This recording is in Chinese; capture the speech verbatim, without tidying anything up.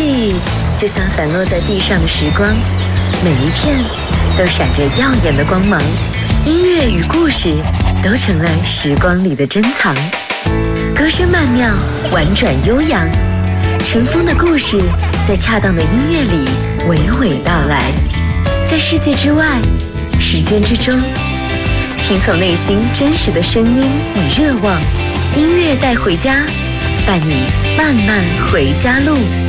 里就像散落在地上的时光，每一片都闪着耀眼的光芒。音乐与故事都成了时光里的珍藏，歌声曼妙，婉转悠扬，尘封的故事在恰当的音乐里娓娓道来。在世界之外，时间之中，听从内心真实的声音与热望，音乐带回家，伴你漫漫回家路。